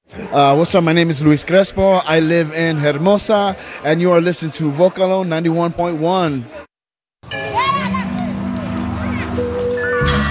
What's up? My name is Luis Crespo. I live in Hermosa, and you are listening to Vocalo 91.1.